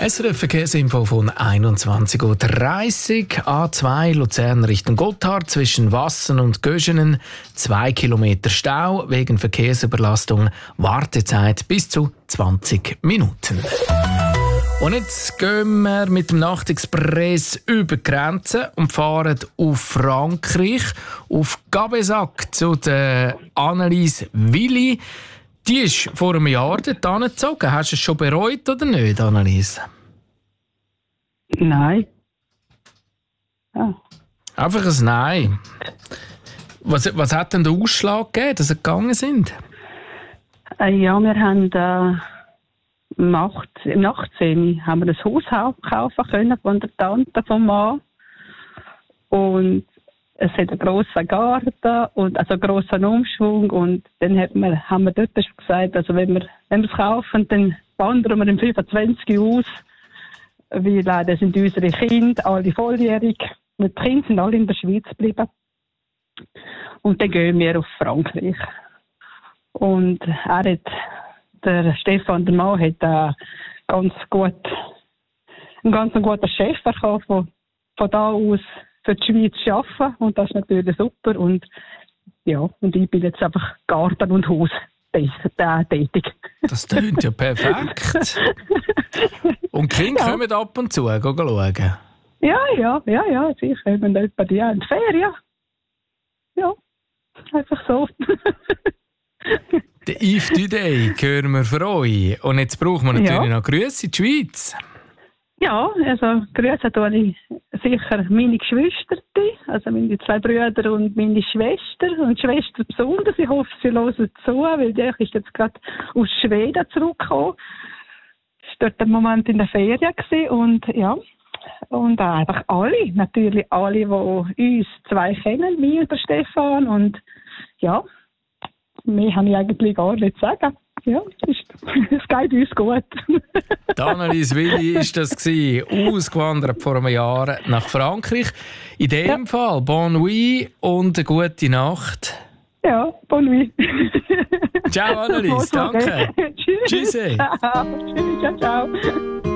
SRF Verkehrsinfo von 21.30 Uhr. A2 Luzern Richtung Gotthard zwischen Wassen und Göschenen. 2 Kilometer Stau wegen Verkehrsüberlastung. Wartezeit bis zu 20 Minuten. Und jetzt gehen wir mit dem Nachtexpress über die Grenze und fahren auf Frankreich, auf Gabesac zu der Annelies Willi. Die ist vor einem Jahr dort hingezogen. Hast du es schon bereut oder nicht, Annelies? Nein. Ja. Einfach ein Nein. Was hat denn der Ausschlag gegeben, dass sie gegangen sind? Ja, wir haben im 18. haben wir ein Haus kaufen können von der Tante vom Mann. Und es hat einen grossen Garten und also einen grossen Umschwung. Und dann haben wir dort schon gesagt, also wenn wir es kaufen, dann wandern wir im 25 aus. Weil das sind unsere Kinder, alle volljährig. Die Kinder sind alle in der Schweiz geblieben. Und dann gehen wir auf Frankreich. Und der Stefan, der Mann, hat einen ganz guten Chef bekommen, von da aus für die Schweiz arbeiten. Und das ist natürlich super. Und ja, und ich bin jetzt einfach Garten und Haus tätig. Das klingt ja perfekt. Und die Kinder kommen ab und zu schauen. Ja, sie kommen etwa in die Ferien. Ja, einfach so. Der Yves Dudey hören wir für euch. Und jetzt brauchen wir natürlich noch Grüße in die Schweiz. Ja, also Grüße tue ich sicher meine Geschwister, also meine 2 Brüder und meine Schwester. Und die Schwester besonders, ich hoffe, sie hören zu, weil die ist jetzt gerade aus Schweden zurückgekommen. Sie war dort einen Moment in der Ferien und ja. Und einfach alle, natürlich alle, die uns 2 kennen, mich und der Stefan. Und ja, mehr habe ich eigentlich gar nicht zu sagen. Ja, es geht uns gut. Die Annelies Willi war das gewesen, ausgewandert vor einem Jahr nach Frankreich. In dem Fall, Bonne Nuit und eine gute Nacht. Ja, Bonne Nuit. Ciao Annelies, danke. Tschüss. Tschüss. Ciao. Ciao.